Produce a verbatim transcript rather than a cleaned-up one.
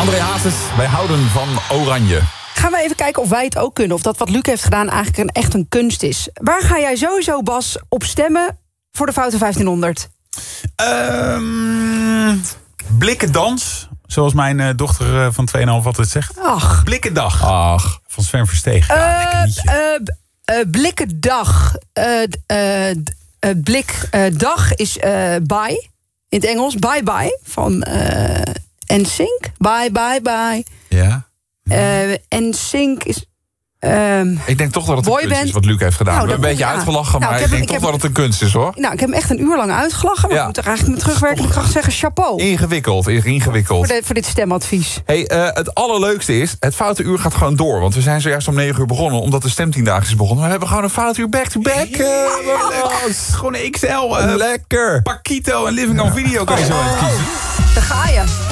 André Hazes, wij houden van oranje. Gaan we even kijken of wij het ook kunnen. Of dat wat Luc heeft gedaan eigenlijk een, echt een kunst is. Waar ga jij sowieso, Bas, op stemmen voor de Foute vijftienhonderd? Um, Blikkendans. Zoals mijn uh, dochter uh, van twee komma vijf altijd zegt. Ach. Blikkendag. Ach. Van Sven Verstegen. Ja, Uh, uh, uh, Blikkendag. Uh, uh, uh, Blikdag is uh, bye. In het Engels. Bye bye. Van uh, N Sync. Bye bye bye. Ja. Uh, N Sync is... Um, ik denk toch dat het een kunst is wat Luc heeft gedaan. Nou, We hebben een beetje ja. uitgelachen, nou, maar ik, ik, heb, denk ik toch heb, dat het een kunst is, hoor. Nou, ik heb hem echt een uur lang uitgelachen. Maar Ja. ik moet er eigenlijk met terugwerkende kracht zeggen chapeau. Ingewikkeld, ingewikkeld. Voor, de, voor dit stemadvies. Hey, uh, het allerleukste is, het Foute Uur gaat gewoon door. Want we zijn zojuist om negen uur begonnen, omdat de stemtiendaagse is begonnen. We hebben gewoon een Foute Uur back-to-back. Uh, Gewoon een X L. Uh, Lekker. Paquito en Living on Video kan je zo uit kiezen. Daar ga je.